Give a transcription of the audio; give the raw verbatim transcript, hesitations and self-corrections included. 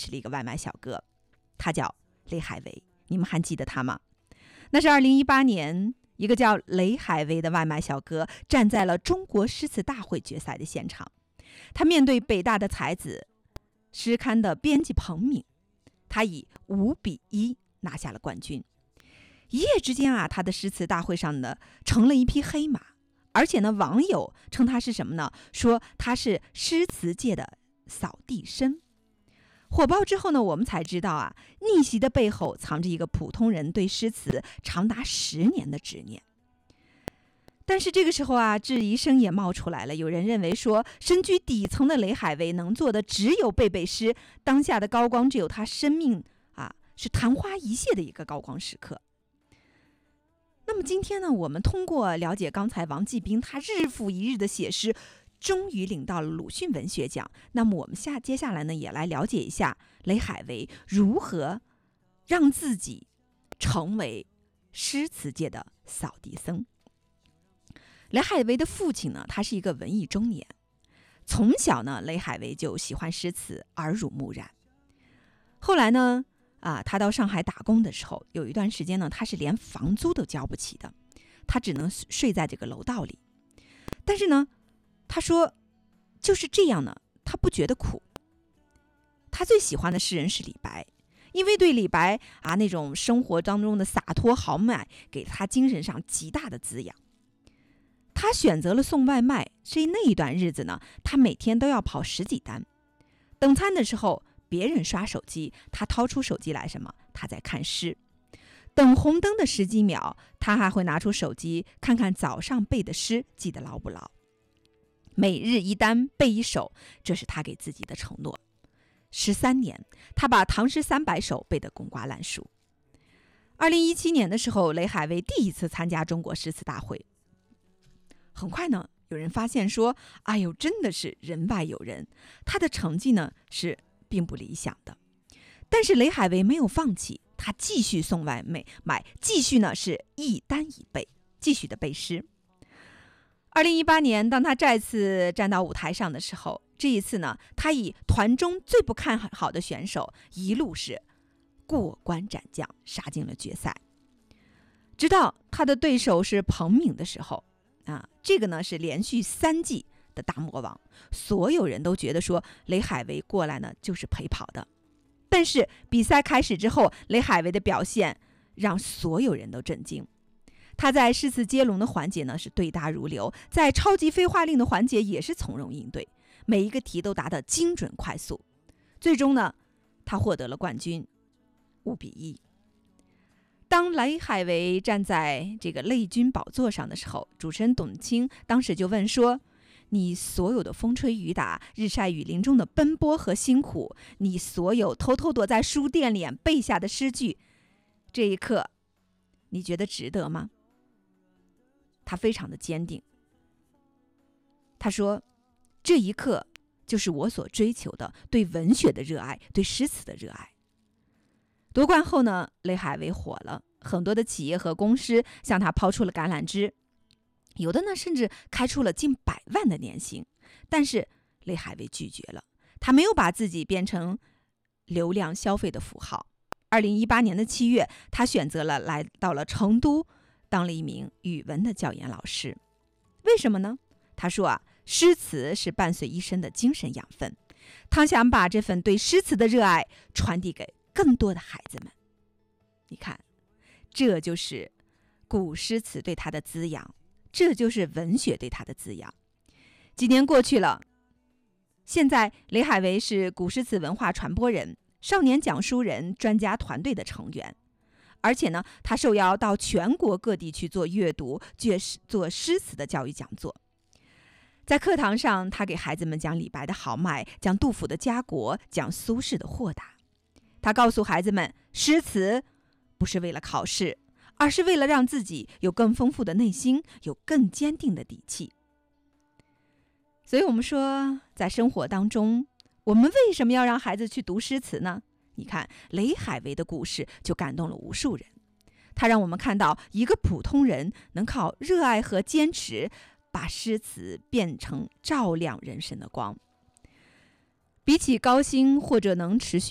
识了一个外卖小哥，他叫雷海为，你们还记得他吗？那是二零一八年，一个叫雷海为的外卖小哥站在了中国诗词大会决赛的现场，他面对北大的才子、诗刊的编辑彭敏，他以五比一拿下了冠军。一夜之间啊，他的诗词大会上呢成了一匹黑马，而且呢，网友称他是什么呢？说他是诗词界的扫地僧。火爆之后呢，我们才知道啊，逆袭的背后藏着一个普通人对诗词长达十年的执念。但是这个时候啊，质疑声也冒出来了，有人认为说，身居底层的雷海为能做的只有背背诗，当下的高光只有他生命啊是昙花一现的一个高光时刻。那么今天呢，我们通过了解刚才王继斌他日复一日的写诗，终于领到了鲁迅文学奖。那么我们下接下来呢，也来了解一下雷海为如何让自己成为诗词界的扫地僧。雷海为的父亲呢，他是一个文艺中年，从小呢，雷海为就喜欢诗词，耳濡目染。后来呢，啊，他到上海打工的时候，有一段时间呢，他是连房租都交不起的，他只能睡在这个楼道里。但是呢，他说就是这样呢，他不觉得苦。他最喜欢的诗人是李白，因为对李白啊那种生活当中的洒脱豪迈，给他精神上极大的滋养。他选择了送外卖，所以那一段日子呢，他每天都要跑十几单。等餐的时候，别人刷手机，他掏出手机来什么？他在看诗。等红灯的十几秒，他还会拿出手机看看早上背的诗记得牢不牢。每日一单背一首，这是他给自己的承诺。十三年，他把唐诗三百首背得滚瓜烂熟。二零一七年的时候，雷海为第一次参加中国诗词大会。很快呢，有人发现说，哎呦，真的是人外有人，他的成绩呢是并不理想的。但是雷海为没有放弃，他继续送外卖，买继续呢是一单一背，继续的背诗。二零一八年，当他再次站到舞台上的时候，这一次呢，他以团中最不看好的选手，一路是过关斩将，杀进了决赛。直到他的对手是彭敏的时候，啊，这个呢是连续三季的大魔王，所有人都觉得说雷海为过来呢就是陪跑的。但是比赛开始之后，雷海为的表现让所有人都震惊。他在诗词接龙的环节呢是对答如流，在超级废话令的环节也是从容应对，每一个题都答得精准快速。最终呢，他获得了冠军，五比一。当雷海为站在这个泪君宝座上的时候，主持人董卿当时就问说，你所有的风吹雨打、日晒雨淋中的奔波和辛苦，你所有偷偷躲在书店里背下的诗句，这一刻你觉得值得吗？他非常的坚定，他说，这一刻就是我所追求的对文学的热爱，对诗词的热爱。夺冠后呢，雷海为火了，很多的企业和公司向他抛出了橄榄枝，有的呢甚至开出了近百万的年薪。但是雷海为拒绝了，他没有把自己变成流量消费的符号。二零一八年的七月，他选择了来到了成都，当了一名语文的教研老师。为什么呢？他说啊，诗词是伴随一生的精神养分，他想把这份对诗词的热爱传递给更多的孩子们。你看，这就是古诗词对他的滋养，这就是文学对他的滋养。几年过去了，现在雷海为是古诗词文化传播人、少年讲书人专家团队的成员，而且呢，他受邀到全国各地去做阅读、做诗词的教育讲座。在课堂上，他给孩子们讲李白的豪迈，讲杜甫的家国，讲苏轼的豁达。他告诉孩子们，诗词不是为了考试，而是为了让自己有更丰富的内心，有更坚定的底气。所以我们说，在生活当中，我们为什么要让孩子去读诗词呢？你看，雷海为的故事就感动了无数人。他让我们看到一个普通人能靠热爱和坚持，把诗词变成照亮人生的光。比起高薪或者能持续